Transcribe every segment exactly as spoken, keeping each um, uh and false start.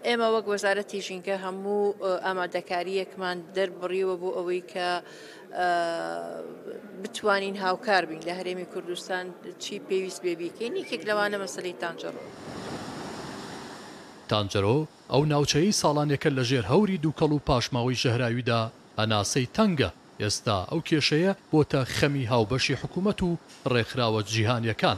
ئێمە وەک وەزارەتی ژینگە هەموو ئامادەکاریەکمان دەربڕیوە بۆ ئەوەی کە بتوانین هاوکار بین لە هەرێمی کوردستان چی پێویست بێ بیکەین. یەکێک لەوانە مەسەلەی تانجەرۆ. تانجەرۆ ئەو ناوچەی ساڵانێکە لە ژێر هەوری دووکەڵ و پاشماوەی ژەهراویدا هەناسەی تەنگە. ئێستا ئەو کێشەیە بۆتە خەمی هاوبەشی حکوومەت و ڕێکخراوە جیهانیەکان.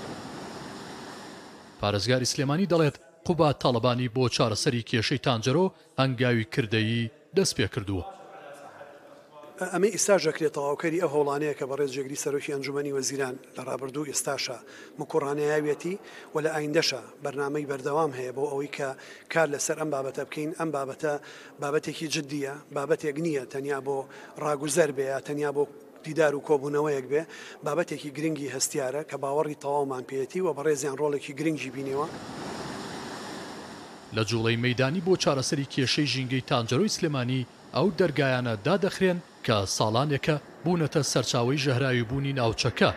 پارێزگاری سلێمانی دەڵێت قوبا تاڵەبانی بۆ چارەسەری کێشەی تانجەرۆ هەنگاوی کردەیی دەست پێ کردووە. ئەمە ئێستا ژەکرێتەوە هاوکاری ئەو هەوڵانەیە کە بە ڕێزجێگری سەرۆکی ئەنجومەنی وەزیران لە ڕابردوو ئێستاشە مکوڕانەیەوێتی و لە ئایندەشە بەرنامەی بەردەوام هەیە بۆ ئەوەی کە کار لەسەر ئەم بابەتە بکەین. ئەم بابەتە بابەتێکی جددیە، بابەتێک نییە تەنیا بۆ ڕاگوزەر بێ، تەنیا بۆ دیدار و کۆبوونەوەیەک بێ، بابەتێکی گرنگی هەستیارە کە باوەڕی تەواومان پێێتی و بەڕێزیان ڕۆڵێکی گرنگی بینەوە. لە جوڵەی مەیدانی بۆ چارەسەری کێشەی ژینگەی تانجەرۆی سلێمانی ئەو دەرگایانە دادەخرێن کە ساڵانێکە بوونەتە سەرچاوەی ژەهراوی بوونی ناوچەکە.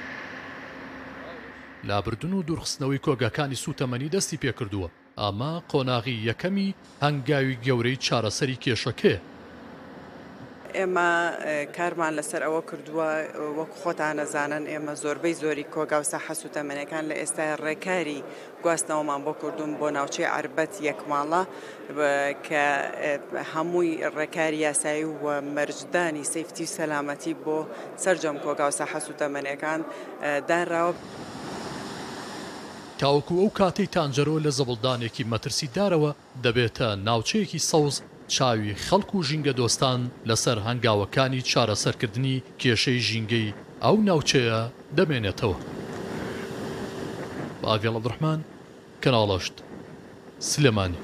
لابردن و دوورخستنەوەی کۆگەکانی سوتەمەنی دەستی پێکردووە. ئەمە قۆناغی یەکەمی هەنگاوی گەورەی چارەسەری کێشەکەیە. ئێمە کارمان لەسەر ئەوە کردووە وەکو خۆتان نەزانن ئێمە زۆربەی زۆری کۆگا و ساحە سوتەمەنیەکان لە ئێستا ڕێکاری گواستنەوەمان بۆ کردوون بۆ ناوچەی عربەت یەکماڵە کە هەمووی ڕێکاری یاسایی و مەرجدانی سەیفتی و سەلامەتی بۆ سەرجەم کۆگا و ساحە سوتەمەنیەکان دانراوە. تاوەکو ئەو کاتەی تانجەرۆ لە زەبڵدانێکی مەترسیدارەوە دەبێتە ناوچەیەکی سەوز چاوی خەڵک و ژینگە دۆستان لەسەر هەنگاوەکانی چارەسەرکردنی کێشەی ژینگەی ئەو ناوچەیە دەمێنێتەوە. ئاڤێڵ عەبدوڕەحمان، کەناڵەشت، سلێمانی.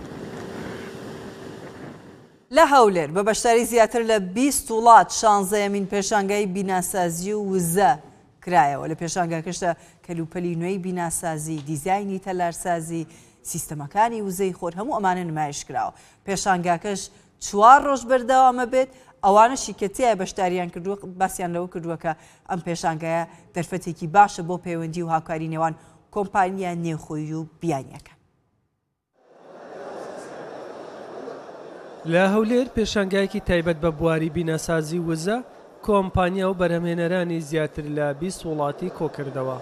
لە هەولێر بە بەشداری زیاتر لە بیست وڵات شانزەیەمین پێشانگای بیناسازی و وزە کرایەوە. لە پێشانگاکەشدا کەلوپەلی نوێی بیناسازی، دیزاینی تەلارسازی، سیستەمەکانی وزەی خۆر هەموو ئەمانە نمایش کراوە. پێشانگاکەش چوار ڕۆژ بەردەوامە بێت. ئەوانەشی کە تیای بەشداریان کردووە باسییان لەوە کردووە کە ئەم پێشانگایە دەرفەتێکی باشە بۆ پەیوەندی و هاوکاری نێوان کۆمپانیا نێوخۆیی و بیانیەکان. لە هەولێر پێشانگایەکی تایبەت بە بواری بیناسازی وزە کۆمپانیا و بەرهەمهێنەرانی زیاتر لە بیست وڵاتی کۆکردەوە.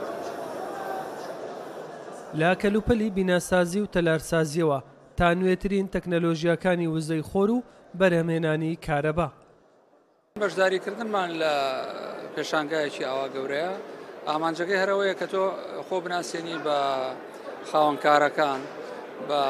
لە کەلوپەلی بیناسازی و تەلارسازیەوە تا نوێترین تەکنەلۆژیاکانی وزەی خۆر و بەرهەمهێنانی کارەبا. بەشداریکردنمان لە پێشانگایەکی ئاوا گەورەیە ئامانجەکەی هەرەوەیە کە تۆ خۆ بناسیێنی بە خاوەنکارەکان بە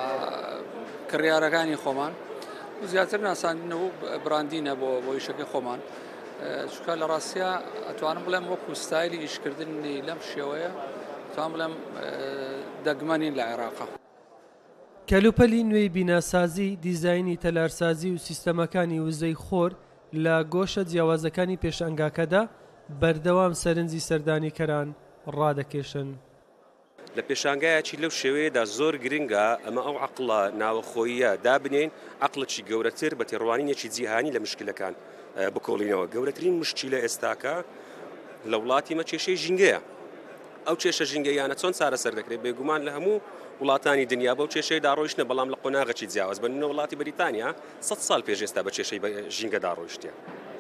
کڕیارەکانی خۆمان و زیاتر ناساندنەوە براندینە بۆ بۆ ئیشەکەی خۆمان. چونکە لە ڕاستیە ئەتوانم بڵێم وەکو ستایلی ئیشکردنی لەم شێوەیە توان بڵێم دەگمەنین لە عێراقا. کەلوپەلی نوێی بیناسازی، دیزاینی تەلارسازی و سیستەمەکانی وزەی خۆر لە گۆشە جیاوازەکانی پێشانگاکەدا بەردەوام سەرنجی سەردانیکەران ڕادەکێشن. لە پێشانگایەکی لەو شێوەیەدا زۆر گرنگە ئەمە ئەو عەقڵە ناوەخۆییە دابنێن، عەقڵێکی گەورەتر بە تێڕوانینێکی جیهانی لە مشکلەکان بکۆڵینەوە. گەورەترین مشکلە ئێستاکە لە وڵاتی مە کێشەی ژینگەیە. ئەو کێشە ژینگەیانە چۆن چارەسەر دەکرێت؟ بێگومان لە هەموو وڵاتانی دنیا بەو کێشەی داڕۆیشتە، بەڵام لە قۆناغێکی جیاواز بە نمونە وڵاتی بەریتانیا سەد ساڵ پێش ئێستا بە کێشەی ژینگە داڕۆیشتە.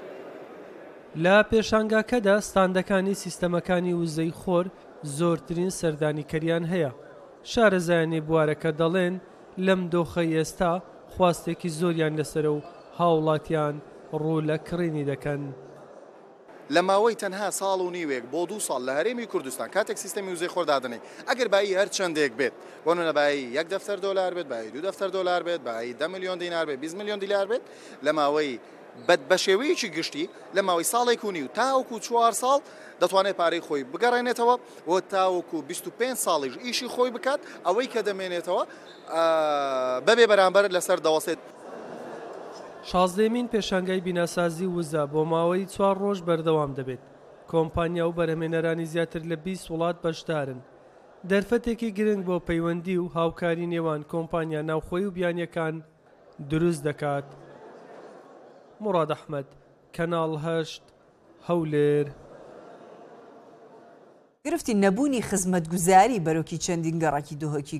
لە پێشانگاکەدا ستاندەکانی سیستەمەکانی وزەی خۆر زۆرترین سەردانیکەریان هەیە. شارەزایانی بوارەکە دەڵێن لەم دۆخەی ئێستا خواستێکی زۆریان لەسەرە و هاوڵاتیان ڕوو لە کڕینی دەکەن. لە ماوەی تەنها ساڵ و نیوێک بۆ دوو ساڵ لە هەرێمی کوردستان کاتێک سیستەمی وزەی خۆر دادنێ ئەگەر بایی هەر چەندێک بێت، بۆ نمونە بایی یەک دەفتەر دۆلار بێت، بایی دوو دەفتەر دۆلار بێت، بایی دە میلیۆن دینار بێت، بیست میلیۆن دیلار بێت، لە ماوەی بەد بە شێوەیەکی گشتی لە ماوەی ساڵێک و نیو تاوەکو چوار ساڵ دەتوانێت پارەی خۆی بگەڕێنێتەوە و تاوەکو بیست و پێنج ساڵیش ئیشی خۆی بکات ئەوەی کە دەمێنێتەوە بەبێ بەرامبەر لەسەر دەوەسێت. شازدەمین پێشانگای بیناسازی وزە بۆ ماوەی چوار ڕۆژ بەردەوام دەبێت. کۆمپانیا و بەرهەمهێنەرانی زیاتر لە بیست وڵات بەشدارن. دەرفەتێکی گرنگ بۆ پەیوەندی و هاوکاری نێوان کۆمپانیا ناوخۆی و بیانیەکان دروست دەکات. موراد ئەحمەد، کەناڵ هەشت، هەولێر. گرفتی نەبوونی خزمەتگوزاری بەرەوکی چەندین گەڕاکی دۆهۆکی